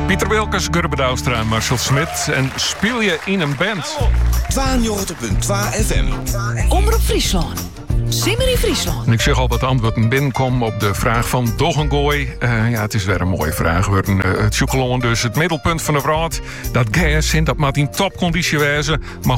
Pieter Wilkes, Gurbe Douwstra en Marcel Smit. En speel je in een band? 92.2 FM. Omroep Friesland. Simmer in Friesland. En ik zeg al wat antwoorden binnenkomen op de vraag van Doggengooi. Het is weer een mooie vraag. Het chocolon dus het middelpunt van de vraag. Dat gas in dat moet in topconditie wezen. Maar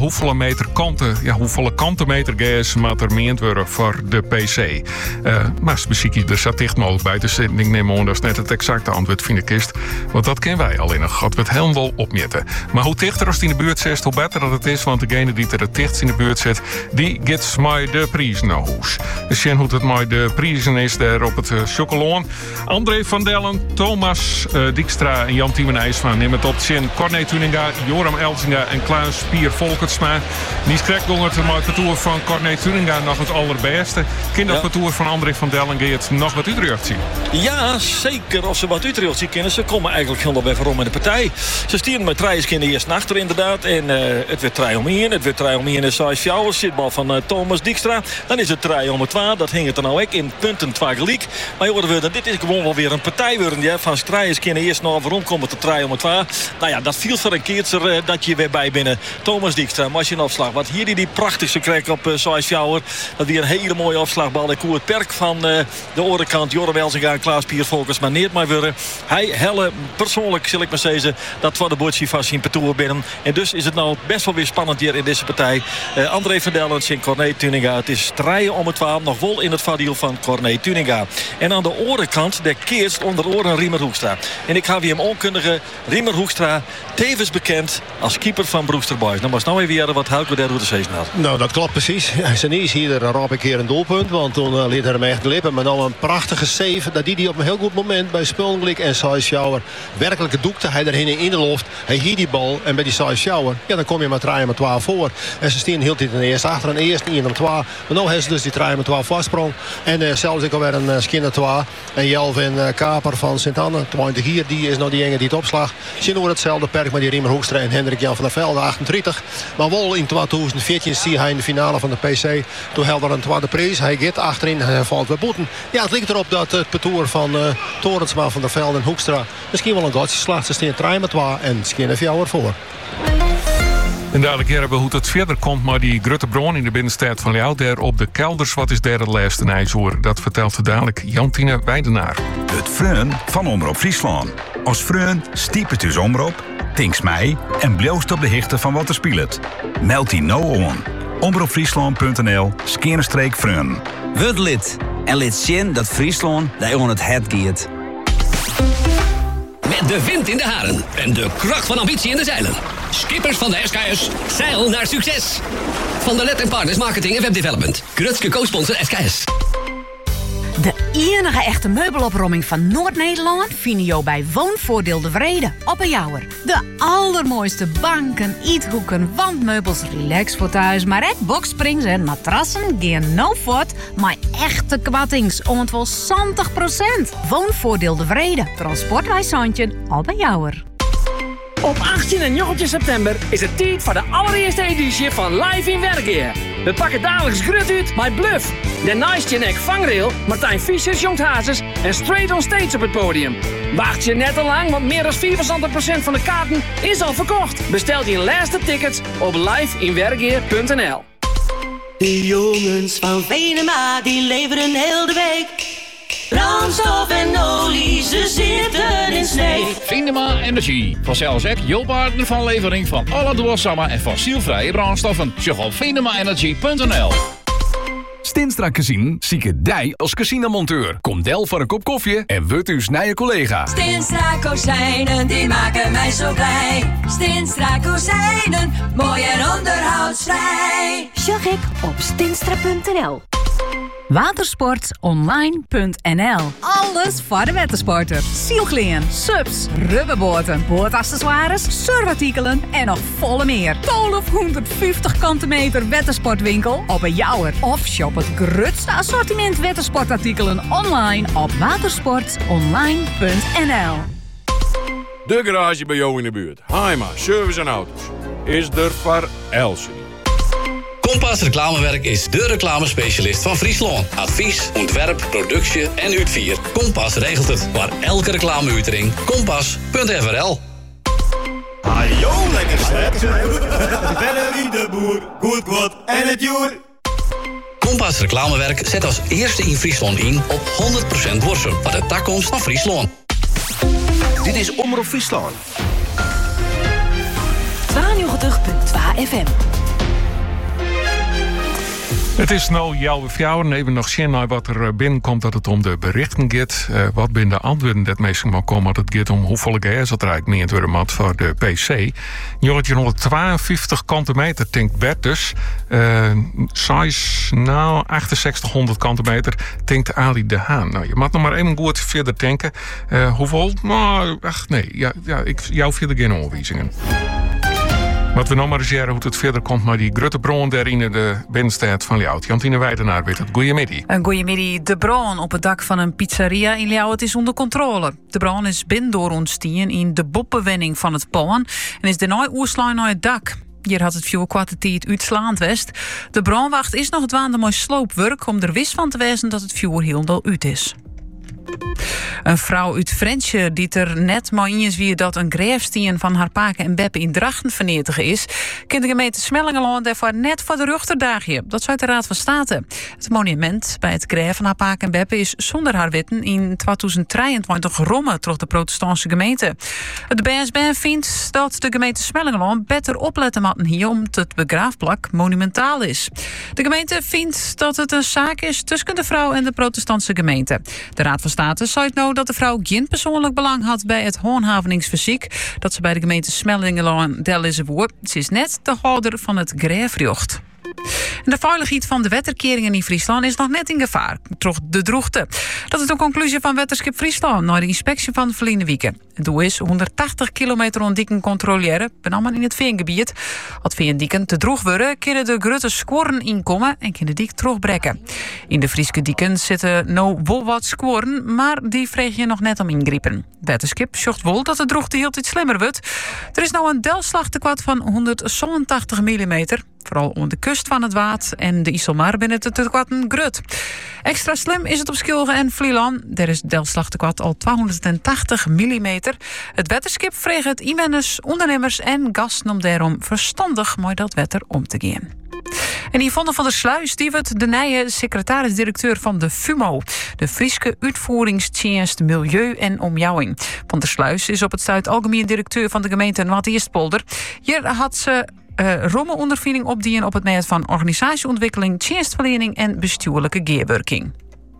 hoeveel kantenmeter gas moet er meend worden voor de PC? Maar specifiek er zat dicht mogelijk bij. Dus ik neem aan dat is net het exacte antwoord vind ik is. Want dat kennen wij alleen nog. Dat we het helemaal opmeten. Maar hoe dichter als het in de buurt zit, hoe beter dat het is. Want degene die er het dichtst in de buurt zit, die gets mij de prijs naar huis. Dus zien hoe het mij de prijzen is daar op het chocolon. André van Dellen, Thomas Dijkstra en Jan Tiemen IJsma nemen het op. Zien Corné Tuninga, Joram Elzinga en Klaas Pier Volkertsma. Nies Krekdongert, het parcours van Corné Tuninga nog het allerbeste. Kinderparcours van André van Dellen gaat nog wat Utrecht zien. Ja, zeker als ze wat Utrecht zien kennen. Ze komen eigenlijk heel bij waarom in de partij. Ze stieren met Trijs in de eerste achter inderdaad. En het werd 3 om 1. Het werd 3 om 1 en 6 fjouwers. Zitbal van Thomas Dijkstra. Dan is het 3 om 2. Dat hing het er nou ook in punten 2 gelijk. Maar joh, dit is gewoon wel weer een partij worden. Ja. Van Strijs in de eerste nou waarom komt het er 3 om 2. Nou ja, dat viel voor een keertje dat je weer bij binnen Thomas Dijkstra. Machinopslag. Wat hier die prachtigste kreeg op 6 fjouwer. Dat weer een hele mooie opslagbal. Ik hoor het perk van de orenkant. Joram Elzinga en Klaas Pier Volkers. Maar neert maar weer. Hij helle persoonlijk, zal ik maar zeggen, dat voor de bootje vast in parcours binnen. En dus is het nou best wel weer spannend hier in deze partij. André van Dellen en Corné Tuninga. Het is 3 om 12. Nog wel in het voordeel van Corné Tuninga. En aan de orenkant de keerst onder oren Riemer Hoekstra. En ik ga weer hem onkundige Riemer Hoekstra, tevens bekend als keeper van Brewster Boys. Dan was nou even weer wat Helco daar door de zees naar. Nou, dat klopt precies. Zijn is hier een een keer een doelpunt. Want toen liet hij hem echt glippen. Maar nou een prachtige save. Dat die op een heel goed moment bij Spulnglik en Sai Sjouwer werkelijk doekte hij erin in de loft. Hij hield die bal. En bij die Sai Sjouwer, ja, dan kom je maar 3 om 12 voor. En ze stien heel tijd in de eerste achter. En eerst 1 om 12. Maar nu hebben ze dus die 3 om 12 vastsprong. En zelfs ik alweer een skinner 2. En Jelvin Kaper van Sint-Anne, 20 hier, die is nou die enge die het opslag. Zien we hetzelfde perk met die Riemer Hoekstra en Hendrik Jan van der Velde, 38. Maar wel in 2014 zie hij in de finale van de PC. Toen helde er een tweede prijs. Hij gaat achterin en hij valt bij boeten. Ja, het lijkt erop dat het parcours van Torensma, van der Velde en Hoekstra misschien wel een godsje slacht. Ze staan 3 met 2 en skinner fjouwer voor. En dadelijk hebben hoe het verder komt, maar die Grutte Bron in de binnenstad van Ljouw, daar op de kelders, wat is daar het laatste ijshoor? Dat vertelt dadelijk Jantine Weidenaar. Het Freun van Omroep Friesland. Als Freun stiep het dus omroep, tinks mij en bloost op de hichte van wat er speelt. Meld die nou on. omroepfriesland.nl/Freun. Word lid en lid zien dat Friesland daar on het het giet. Met de wind in de haren en de kracht van ambitie in de zeilen. Skippers van de SKS, zeil naar succes. Van de Let & Partners Marketing en Webdevelopment. Krutske co-sponsor SKS. De enige echte meubelopromming van Noord-Nederland vind je bij Woonvoordeel de Vrede op een Jouwer. De allermooiste banken, eethoeken, wandmeubels, relax voor thuis, maar ook boxsprings en matrassen gaan no voort, maar echte kwattings om het wel 60%. Woonvoordeel de Vrede, transportwijs Santje op een Jouwer. Op 18 en 19 september is het tijd voor de allereerste editie van Live in Wergeer. We pakken dagelijks grut uit met Bluff, de Nice Nek Vangrail, Martijn Fischers, Jongt Hazes en Straight on Stage op het podium. Wacht je net te lang, want meer dan 74% van de kaarten is al verkocht. Bestel je laatste tickets op liveinwergeer.nl. De jongens van Venema, die leveren heel de week brandstof en olie, ze zitten in Sneek. Venema Energy. Vanzelfs ook julpartner van levering van alle duurzame en fossielvrije brandstoffen. Check op venemaaenergy.nl. Stinstra Casino zieke dij als casinomonteur. Kom del voor een kop koffie en word uw snije collega. Stinstra kozijnen, die maken mij zo blij. Stinstra kozijnen, mooi en onderhoudsvrij. Zag ik op stinstra.nl. Watersportonline.nl. Alles voor de watersporter. Zielgleën, subs, rubberboten, boordaccessoires, surfartikelen en nog volle meer. 1250 kantenmeter watersportwinkel op een Jouwer. Of shop het grootste assortiment watersportartikelen online op watersportonline.nl. De garage bij jou in de buurt. Haima Service en Auto's is er voor Elsie. Kompas Reclamewerk is de reclamespecialist van Friesland. Advies, ontwerp, productie en uitvier. Kompas regelt het. Waar elke reclameuitering kompas.nl. Ajo, lekker slet. Verder wie de boer, goed en het joer. Kompas Reclamewerk zet als eerste in Friesland in op 100% worsen. Van de takkomst van Friesland. Dit is Omroep Friesland. 92.2 FM. Het is nou jouw fjouwer. Even nog zien naar wat er binnenkomt dat het om de berichten gaat. Wat binnen de antwoorden dat meestal maar komen. Dat het gaat om hoeveel gas het eigenlijk meer door de mat voor de PC. 152 kantenmeter denkt Bertus. Size nou 6800 kantenmeter denkt Ali de Haan. Nou, je mag nog maar even goed verder denken. Hoeveel? Nou, ach nee. Ja, jou verder geen aanwijzingen. Wat we nog maar eens jaren hoe het verder komt, maar die grote bron daar in de binnenstad van Ljouwt. Jantine Weidenaar weet het. Goeiemiddag. Goeiemiddag. De bron op het dak van een pizzeria in Ljouwt is onder controle. De bron is binnendoor ontstien in de boppenwenning van het pand en is daarna oerslaan naar het dak. Hier had het veel kwarte tijd uitslaand west. De brandwacht is nog het waande mooi sloopwerk om er wist van te wijzen dat het vuur heel dal uit is. Een vrouw uit Frensje die er net maar eens wie dat een grijfstien van haar paken en beppen in Drachten vernietigen is, kent de gemeente Smellingeland daarvoor net voor de ruchterdagje. Dat is uit de Raad van State. Het monument bij het grijf van haar paken en beppen is zonder haar witten in 2023 rommen door de protestantse gemeente. Het BSB vindt dat de gemeente Smellingeland beter opletten moet hier omdat het begraafplak monumentaal is. De gemeente vindt dat het een zaak is tussen de vrouw en de protestantse gemeente. De Raad van State zei nou dat de vrouw geen persoonlijk belang had bij het handhavingsverziek dat ze bij de gemeente Smellingeland del is woord. Ze is net de houder van het grijfjocht. De veiligheid van de wetterkeringen in Friesland is nog net in gevaar, troch de droogte. Dat is de conclusie van Wetterschip Friesland na de inspectie van verleden weekend. Het doel is 180 kilometer ontdikken controleren, benamelijk in het veengebied. Als veendieken te droog worden, kunnen de grote squoren inkomen en kunnen de dik terugbrekken. In de Friese dieken zitten nou wel wat squoren, maar die vreeg je nog net om ingripen. Wetterschip zocht wel dat de droogte heel iets slimmer wordt. Er is nou een delslagtekwad van 187 mm. Vooral onder de kust van het Waad en de IJsselmar binnen het tekwatten grut. Extra slim is het op Schilge en Vlieland. Daar is delslagtekwad al 280 mm. Het wetterschip vreeg het inwoners, ondernemers en gasten om daarom verstandig met dat wetter om te gaan. En Yvonne van der Sluis die wordt de nieuwe secretaris-directeur van de FUMO, de Friese Uitvoeringsdienst Milieu en Omjouwing. Van der Sluis is op het stuit algemeen directeur van de gemeente Noord-Eastpolder. Hier had ze rommelondervinding opdienen op het net van organisatieontwikkeling, dienstverlening en bestuurlijke gearworking.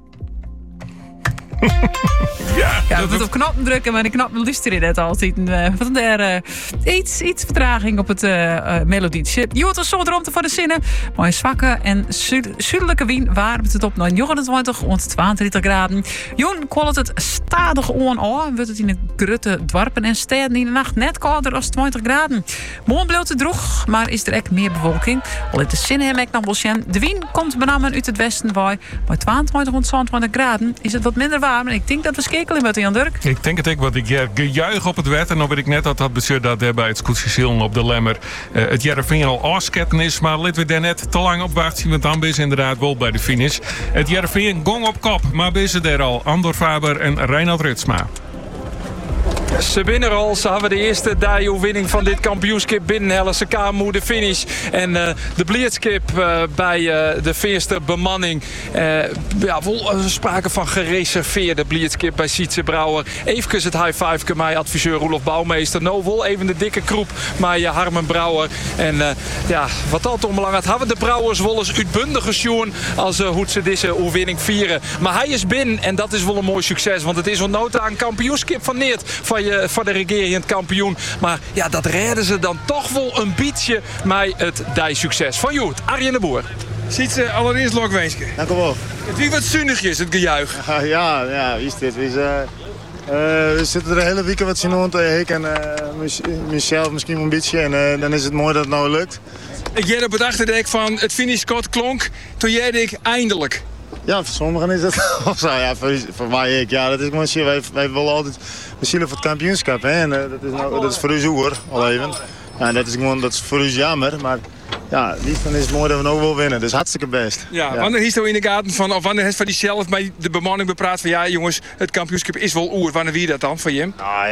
Ja, we moeten op knoppen drukken, maar de knoppen luisteren net altijd. Vandaar iets vertraging op het melodietje. Je hoort ons zo erom te voor de zinnen. Maar zwakke en zuidelijke wind warmt het op naar 29 tot 32 graden. Joen kwalt het stadig on aan. Wordt het in de grote dorpen en steden in de nacht net kouder als 20 graden. Morgen blijft het droog, maar is er echt meer bewolking. Al in de zinnen heb ik nog wel zien. De wind komt benamelijk uit het westen bij. Maar 22 tot 22 graden is het wat minder warm. En ik denk dat we skekelen met Jan Dirk. Ik denk het ook, want ik gejuich op het wetter. Nou weet ik net dat bestuur dat bij het Scootsie op de Lemmer het Jereveen al afsketten is. Maar laten we daar net te lang op wachten. Want dan ben je inderdaad wel bij de finish. Het Jereveen gong op kop, maar ben je daar al. Andor Faber en Reinhard Ritsma. Ze winnen al. Ze hebben de eerste overwinning van dit kampioenschap binnen Hellese Kamermoe de finish. En de blitzkip bij de eerste bemanning. Wel sprake van gereserveerde blitzkip bij Sietse Brouwer. Even het high five met adviseur Roelof Bouwmeester. Nou wel even de dikke kroep met Harmen Brouwer. En wat altijd onbelangrijk hebben de Brouwers wel eens uitbundige sjoen als hoe ze deze overwinning vieren. Maar hij is binnen en dat is wel een mooi succes. Want het is een nota aan kampioenschap van Neert. Van de regerend kampioen. Maar ja, dat redden ze dan toch wel een beetje met het succes. Van Joet, Arjen de Boer. Ziet ze allereerst Lokwenske. Dank u wel. Het wie wat zunnigjes, het gejuich. Ja, wie is dit? We zitten er de hele week wat zien rond. Ik en mezelf misschien een beetje. En dan is het mooi dat het nou lukt. Ik jij op het achterdek van het finish kort klonk. Toen jij ik eindelijk. Ja, voor sommigen is dat wel zo. Ja, voor mij ik. Ja, dat is gewoon zo. Wij willen altijd zielen voor het kampioenschap. Hè? En dat is voor u hoor, al even. Ja, dat is voor u jammer. Maar ja, dan is het mooi dat we ook wel winnen. Dus hartstikke best. Ja, wanneer is het in de gaten van, of wanneer is van die zelf bij de bemanning bepraat van ja jongens, het kampioenschap is wel oer. Wanneer wie dat dan van Jim?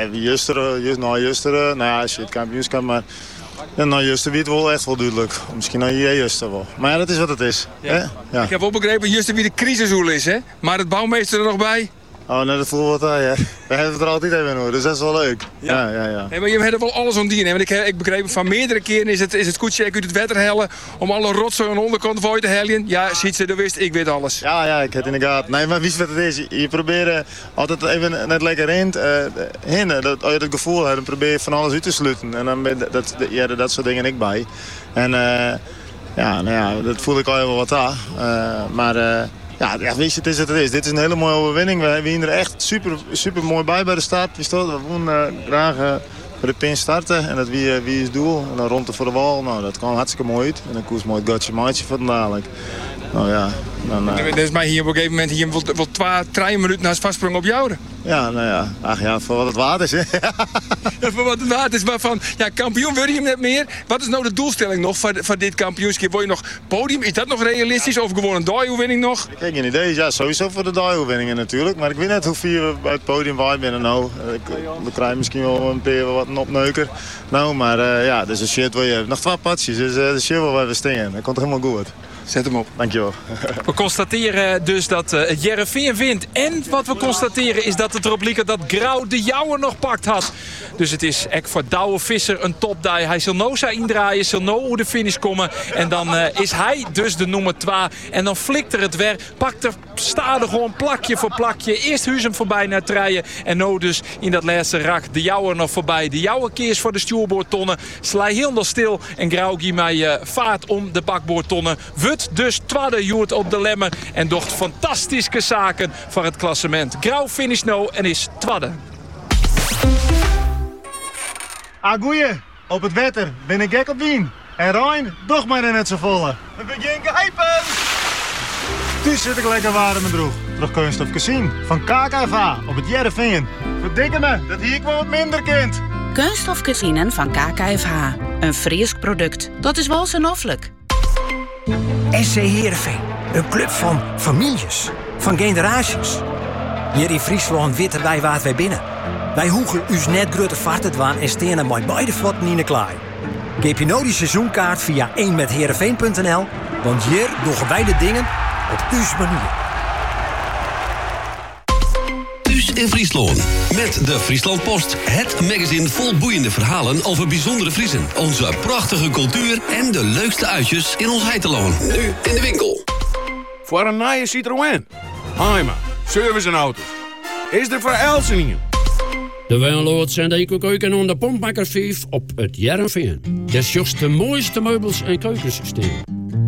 Nou ja, als je het kampioenschap maar... Ja, nou Juster wie het wel echt wel duidelijk. Misschien nou hier Juster wel. Maar ja, dat is wat het is. Ja. Hè? Ja. Ik heb ook begrepen Juster wie de crisishoel is, hè? Maar het bouwmeester er nog bij? Oh, nee, dat voelt wat hè. We hebben het er altijd even hoor, dus dat is wel leuk. Ja. Hey, maar je hebt er wel alles om dienen. Want ik begreep van meerdere keren is het koetsje uit het wetter hellen om alle rotzooi aan de onderkant voor je te hellen. Ja, ziet ze, dat wist, ik weet alles. Ja, ik heb het in de gaten. Nee, maar wie wat het is, je probeert altijd even net lekker in. Als je het gevoel hebt, dan probeer je van alles uit te sluiten. En dan ben dat soort dingen ik bij. En dat voel ik al wel wat aan. Ja, weet je, het is wat het is. Dit is een hele mooie overwinning. We hebben er echt super mooi bij de start. We wonen graag bij de pin starten. En dat wie is het doel. En dan rond voor de wal. Nou, dat kwam hartstikke mooi uit. En dan koers mooi het gotje maatje van dadelijk. Nou ja, dan... Dat is mij hier op een gegeven moment hier wel 2-3 minuten naast vastsprong op jou. Ja, nou ja. Ach ja, voor wat het waard is, hè. Ja, voor wat het waard is. Maar van, ja, kampioen wil je hem net meer. Wat is nou de doelstelling nog van dit kampioenschap? Wil je nog podium? Is dat nog realistisch? Of gewoon een dooiwinning nog? Ik heb geen idee. Ja, sowieso voor de dooiwinningen natuurlijk. Maar ik weet net hoeveel we bij het podium waar binnen nou. We krijgen misschien wel een keer wat een opneuker. Nou, maar ja, dus een shit wil je nog 2 patjes. Dus de shit wil we stingen. Dat komt helemaal goed. Zet hem op. Dankjewel. We constateren dus dat het Heerenveen wint. En wat we constateren is dat het erop lijkt dat Grauw de Jouwer nog pakt had. Dus het is echt voor Douwe Visser een topdij. Hij zal nou zijn indraaien, zal nou hoe de finish komen. En dan is hij dus de nummer 2. En dan flikt er het weer. Pakt er stadig gewoon plakje voor plakje. Eerst Huzem voorbij naar Treien. En nou dus in dat laatste rak de Jouwer nog voorbij. De Jouwer keers voor de stuurboordtonnen. Sla heel nog stil. En Grauw giet mij vaart om de bakboordtonnen. Dus tweede Joert op de lemmer en docht fantastische zaken voor het klassement. Grauw finish nou en is tweede. Goeie, op het wetter ben ik gek op wien. En Rijn, doch maar net zo volle. We beginnen geheipen! Dus zit ik lekker warm in mijn droeg. Terug Kunststof Casino van KKFA op het Heerenveen. Verdikke me, dat hier ik wel wat minder kind. Kunststof Casino van KKFH. Een Fries product. Dat is wel zo noffelijk. SC Heerenveen, een club van families, van generaties. Hier in Friesland weten wij waar wij binnen. Wij hoegen us net grote vaart te waan en stenen met beide voeten in de klaai. Geef je nou die seizoenkaart via 1metheerenveen.nl, want hier doen wij de dingen op uw manier. Thuis in Friesland. Met de Friesland Post. Het magazine vol boeiende verhalen over bijzondere Friesen. Onze prachtige cultuur en de leukste uitjes in ons heiteloon. Nu in de winkel. Voor een nieuwe Citroën. Heima, service en auto's. Is er voor Elseningen. De Wijnlood zijn de eco-keuken en de pompmakkersvief op het Heerenveen. Des juist de mooiste meubels en keukensysteem.